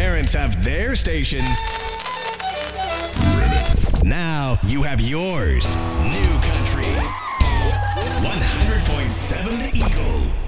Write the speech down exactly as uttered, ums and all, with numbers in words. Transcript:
parents have their station. Now you have yours. New Country.